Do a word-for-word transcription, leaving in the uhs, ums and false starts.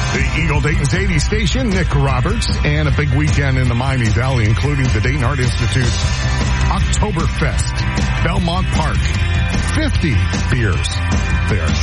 The Eagle Dayton's eighty station, Nick Roberts, and a big weekend in the Miami Valley, including the Dayton Art Institute's Oktoberfest, Belmont Park, fifty beers there.